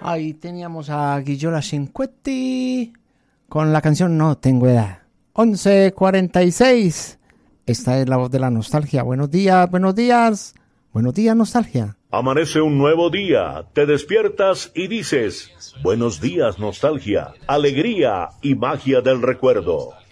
Ahí teníamos a Guillola Cinquetti con la canción No Tengo Edad. 11:46. Esta es la voz de la nostalgia. Buenos días, buenos días. Buenos días, nostalgia. Amanece un nuevo día, te despiertas y dices, buenos días, nostalgia, alegría y magia del recuerdo.